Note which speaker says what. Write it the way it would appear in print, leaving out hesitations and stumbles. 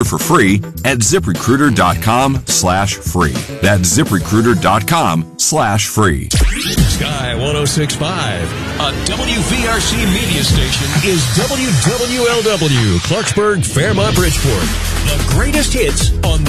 Speaker 1: for free at ZipRecruiter.com/free. That's ZipRecruiter.com/free.
Speaker 2: Sky 106.5, a WVRC media station, is WWLW, Clarksburg, Fairmont, Bridgeport. The greatest hits on